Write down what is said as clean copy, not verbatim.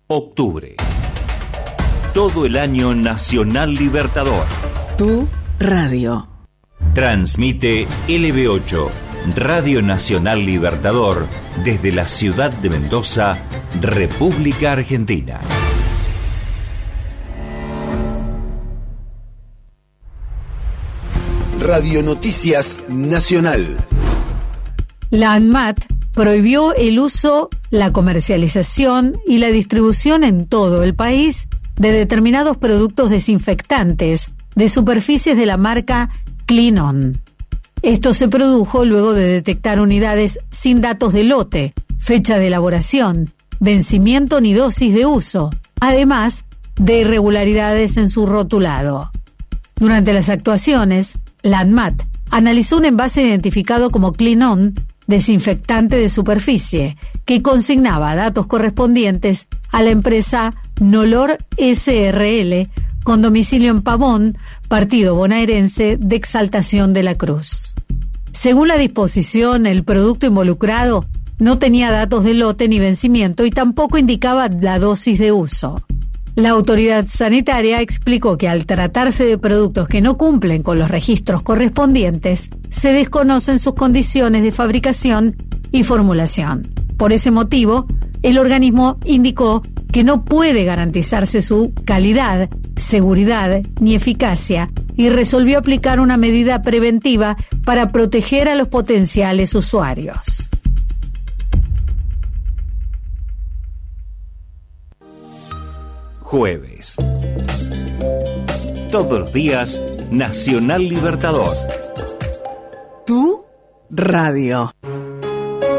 octubre. Todo el año Nacional Libertador. Tu radio. Transmite LB8, Radio Nacional Libertador, desde la ciudad de Mendoza, República Argentina. Radio Noticias Nacional. La ANMAT prohibió el uso, la comercialización y la distribución en todo el país de determinados productos desinfectantes de superficies de la marca Clean On. Esto se produjo luego de detectar unidades sin datos de lote, fecha de elaboración, vencimiento ni dosis de uso, además de irregularidades en su rotulado. Durante las actuaciones, la ANMAT analizó un envase identificado como Clean On, desinfectante de superficie, que consignaba datos correspondientes a la empresa Nolor SRL, con domicilio en Pavón, partido bonaerense de Exaltación de la Cruz. Según la disposición, el producto involucrado no tenía datos de lote ni vencimiento y tampoco indicaba la dosis de uso. La autoridad sanitaria explicó que al tratarse de productos que no cumplen con los registros correspondientes, se desconocen sus condiciones de fabricación y formulación. Por ese motivo, el organismo indicó que no puede garantizarse su calidad, seguridad ni eficacia y resolvió aplicar una medida preventiva para proteger a los potenciales usuarios. Jueves. Todos los días, Nacional Libertador. Tu radio.